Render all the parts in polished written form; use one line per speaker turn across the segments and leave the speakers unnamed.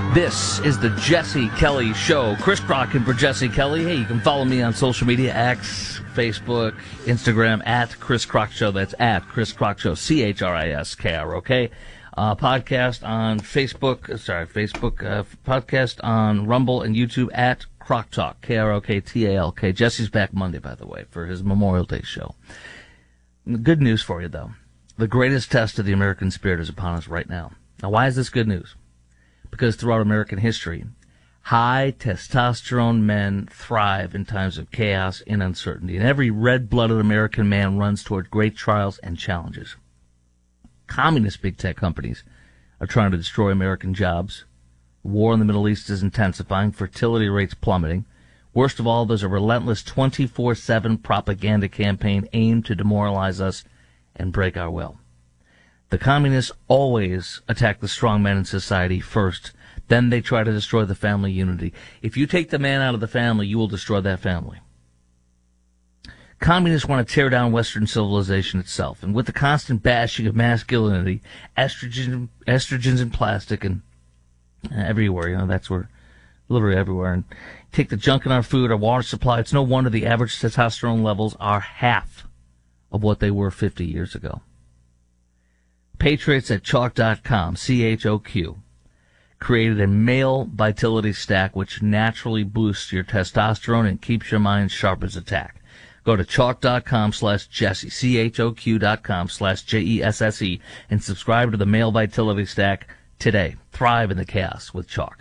This is the Jesse Kelly Show. Chris Crock for Jesse Kelly. Hey, you can follow me on social media, X, Facebook, Instagram, at Chris Crock Show. That's at Chris Crock Show, ChrisKrock. Podcast on Facebook, podcast on Rumble and YouTube at Crock Talk, Kroktalk. Jesse's back Monday, by the way, for his Memorial Day show. Good news for you, though. The greatest test of the American spirit is upon us right now. Now, why is this good news? Because throughout American history, high testosterone men thrive in times of chaos and uncertainty. And every red-blooded American man runs toward great trials and challenges. Communist big tech companies are trying to destroy American jobs. War in the Middle East is intensifying. Fertility rates plummeting. Worst of all, there's a relentless 24/7 propaganda campaign aimed to demoralize us and break our will. The communists always attack the strong men in society first. Then they try to destroy the family unity. If you take the man out of the family, you will destroy that family. Communists want to tear down Western civilization itself. And with the constant bashing of masculinity, estrogens in plastic and everywhere, that's where, literally everywhere. And take the junk in our food, our water supply. It's no wonder the average testosterone levels are half of what they were 50 years ago. Patriots at Chalk.com, CHOQ, created a male vitality stack which naturally boosts your testosterone and keeps your mind sharp as a tack. Go to Chalk.com/Jesse, CHOQ.com/JESSE, and subscribe to the male vitality stack today. Thrive in the chaos with Chalk.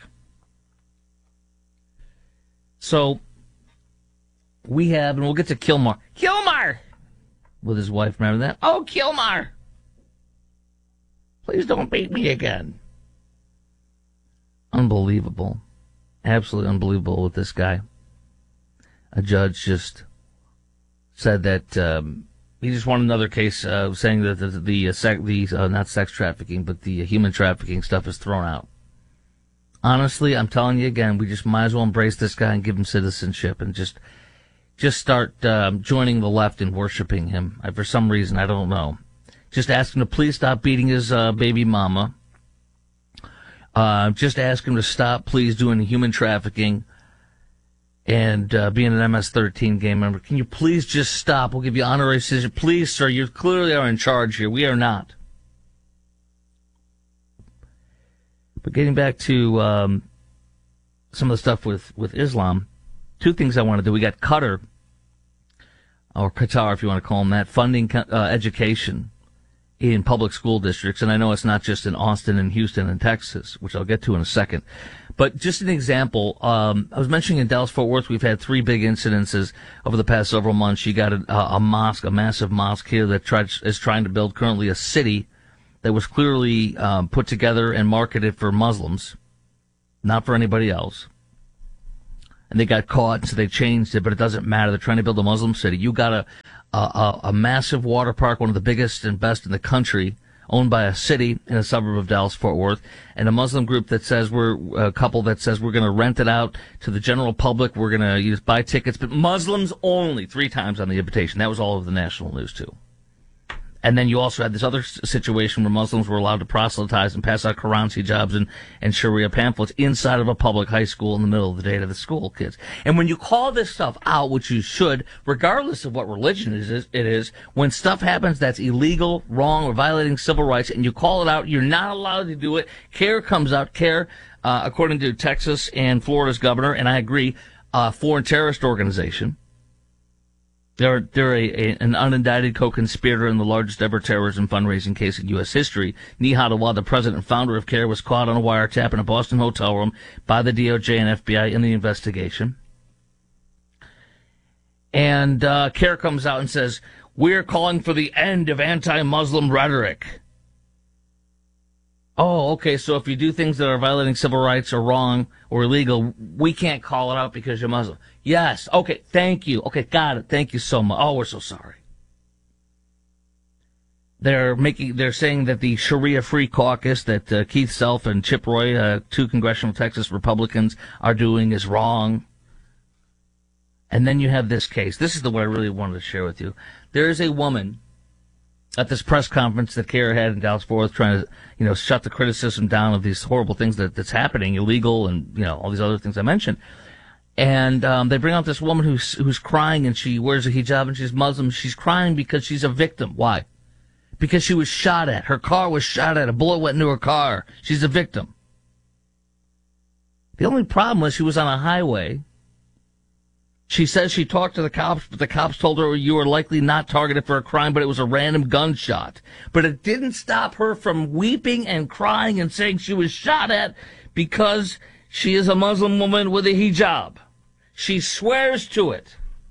So, we have, and we'll get to Kilmar with his wife, remember that? Oh, Kilmar! Please don't beat me again. Unbelievable. Absolutely unbelievable with this guy. A judge just said that he just won another case saying that not sex trafficking, but the human trafficking stuff is thrown out. Honestly, I'm telling you again, we just might as well embrace this guy and give him citizenship and just start joining the left and worshiping him. For some reason, I don't know. Just ask him to please stop beating his baby mama. Just ask him to stop, please, doing human trafficking and being an MS-13 gang member. Can you please just stop? We'll give you honorary citizenship. Please, sir, you clearly are in charge here. We are not. But getting back to some of the stuff with Islam, two things I want to do. We got Qatar, or Qatar if you want to call them that, funding education in public school districts, and I know it's not just in Austin and Houston and Texas, which I'll get to in a second. But just an example, I was mentioning in Dallas-Fort Worth, we've had 3 big incidences over the past several months. You got a mosque, a massive mosque here that is trying to build currently a city that was clearly put together and marketed for Muslims, not for anybody else. And they got caught, so they changed it, but it doesn't matter. They're trying to build a Muslim city. You got a massive water park, one of the biggest and best in the country, owned by a city in a suburb of Dallas-Fort Worth, and a Muslim group that says we're going to rent it out to the general public. We're going to just buy tickets, but Muslims only, 3 times on the invitation. That was all over the national news, too. And then you also had this other situation where Muslims were allowed to proselytize and pass out Quran hijabs and Sharia pamphlets inside of a public high school in the middle of the day to the school kids. And when you call this stuff out, which you should, regardless of what religion it is, when stuff happens that's illegal, wrong, or violating civil rights, and you call it out, you're not allowed to do it. CARE comes out. CARE, according to Texas and Florida's governor, and I agree, foreign terrorist organization. They're an unindicted co-conspirator in the largest ever terrorism fundraising case in U.S. history. Nihad Awad, the president and founder of CARE, was caught on a wiretap in a Boston hotel room by the DOJ and FBI in the investigation. And CARE comes out and says, we're calling for the end of anti-Muslim rhetoric. Oh, okay, so if you do things that are violating civil rights or wrong or illegal, we can't call it out because you're Muslim. Yes, okay, thank you. Okay, got it. Thank you so much. Oh, we're so sorry. They're saying that the Sharia Free Caucus that Keith Self and Chip Roy, 2 congressional Texas Republicans, are doing is wrong. And then you have this case. This is the one I really wanted to share with you. There is a woman at this press conference that Kara had in Dallas Fort Worth, trying to, shut the criticism down of these horrible things that's happening, illegal, and all these other things I mentioned. And they bring out this woman who's crying, and she wears a hijab, and she's Muslim. She's crying because she's a victim. Why? Because she was shot at. Her car was shot at. A bullet went into her car. She's a victim. The only problem was she was on a highway. She says she talked to the cops, but the cops told her you were likely not targeted for a crime, but it was a random gunshot. But it didn't stop her from weeping and crying and saying she was shot at because she is a Muslim woman with a hijab. She swears to it.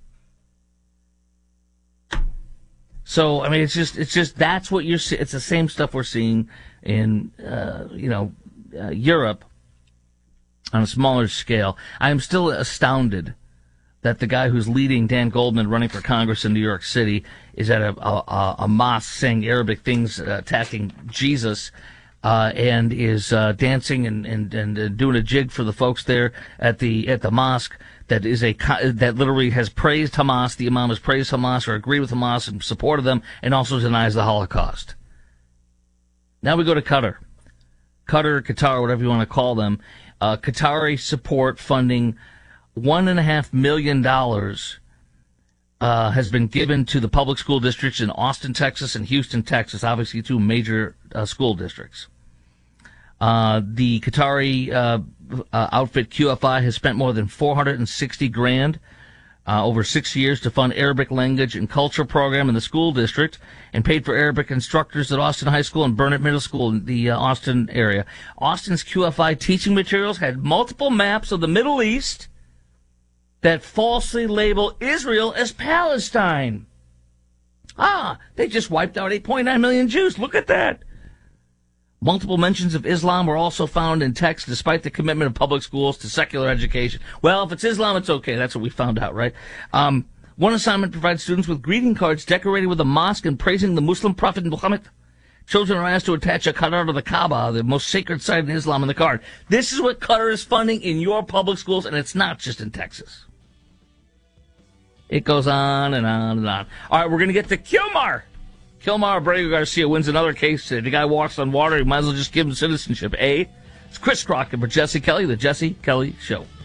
So, I mean, it's just that's what you're seeing. It's the same stuff we're seeing in, Europe on a smaller scale. I am still astounded that the guy who's leading, Dan Goldman, running for Congress in New York City, is at a mosque saying Arabic things, attacking Jesus, and is dancing and doing a jig for the folks there at the mosque. That literally has praised Hamas. The imam has praised Hamas or agreed with Hamas and supported them, and also denies the Holocaust. Now we go to Qatar, whatever you want to call them. Qatari support funding, $1.5 million has been given to the public school districts in Austin, Texas, and Houston, Texas. Obviously, two major school districts. The Qatari outfit QFI has spent more than $460,000 over 6 years to fund Arabic language and culture program in the school district, and paid for Arabic instructors at Austin High School and Burnett Middle School in the Austin area. Austin's QFI teaching materials had multiple maps of the Middle East that falsely label Israel as Palestine. They just wiped out 8.9 million Jews. Look at that. Multiple mentions of Islam were also found in text, despite the commitment of public schools to secular education. Well, if it's Islam, it's okay. That's what we found out, right? One assignment provides students with greeting cards decorated with a mosque and praising the Muslim prophet Muhammad. Children are asked to attach a Qatar to the Kaaba, the most sacred site in Islam, in the card. This is what Qatar is funding in your public schools, and it's not just in Texas. It goes on and on and on. All right, we're going to get to Kilmar. Kilmar Abrego Garcia wins another case. The guy walks on water. You might as well just give him citizenship. It's Chris Crockett for Jesse Kelly, The Jesse Kelly Show.